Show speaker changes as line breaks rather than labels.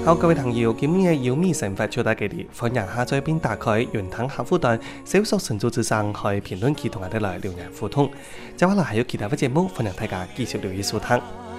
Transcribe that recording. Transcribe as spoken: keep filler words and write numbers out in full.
好，各位朋友，今日嘅有米生活就到這裡，歡迎下載並打開雲吞客戶端，搜索神州之聲去評論區同我哋來留言互動。接下來還有其他嘅節目，歡迎大家繼續留意收聽。